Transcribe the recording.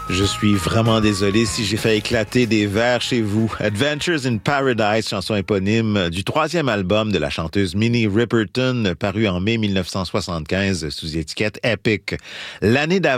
Je suis vraiment désolé si j'ai fait éclater des verres chez vous. Adventures in Paradise, chanson éponyme du 3e album de la chanteuse Minnie Riperton, paru en mai 1975 sous étiquette Epic. L'année d'avant,